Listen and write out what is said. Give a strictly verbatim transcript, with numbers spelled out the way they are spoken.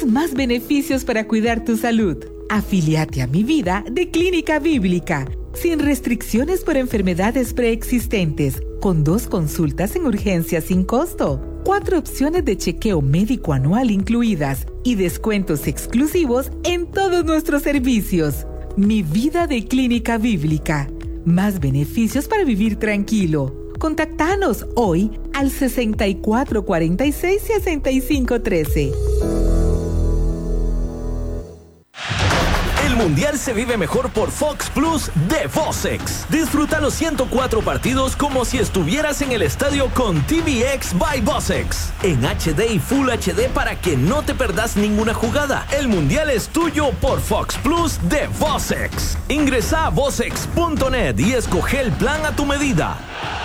más beneficios para cuidar tu salud. Afíliate a Mi Vida de Clínica Bíblica, sin restricciones por enfermedades preexistentes, con dos consultas en urgencia sin costo, cuatro opciones de chequeo médico anual incluidas y descuentos exclusivos en todos nuestros servicios. Mi Vida de Clínica Bíblica. Más beneficios para vivir tranquilo. Contactanos hoy al sesenta y cuatro cuarenta y seis, sesenta y cinco trece. El Mundial se vive mejor por Fox Plus de Vocex. Disfruta los ciento cuatro partidos como si estuvieras en el estadio con T V X by Vocex. En H D y Full H D para que no te perdas ninguna jugada. El Mundial es tuyo por Fox Plus de Vocex. Ingresa a vocex punto net y escoge el plan a tu medida.